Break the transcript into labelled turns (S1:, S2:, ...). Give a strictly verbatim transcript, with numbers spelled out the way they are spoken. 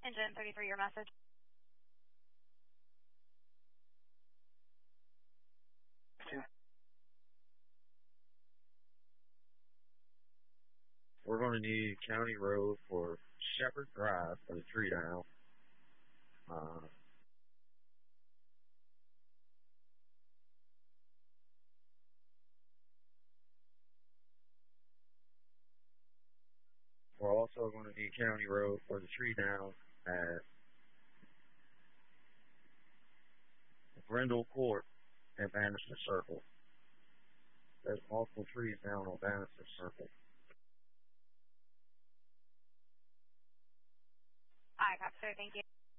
S1: Engine thirty-three, your message.
S2: We're going to need County Road for Shepherd Drive for the tree down. Uh, we're also going to need County Road for the tree down at Grindle Court and Bannister Circle. There's multiple trees down on Bannister Circle.
S1: All right, copy, sir. Thank you.